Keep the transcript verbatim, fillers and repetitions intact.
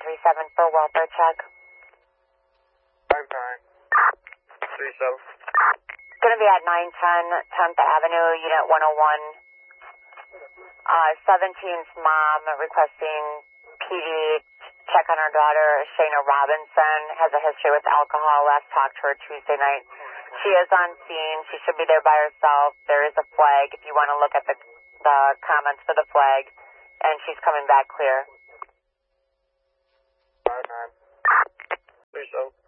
three seven for welfare check. five nine three seven. Going to be at nine ten tenth Avenue, Unit one oh one. Uh, seventeen's mom requesting P D check on her daughter, Shayna Robinson, has a history with alcohol. Last talked to her Tuesday night. She is on scene. She should be there by herself. There is a flag if you want to look at the, the comments for the flag. And she's coming back clear. five nine three seven.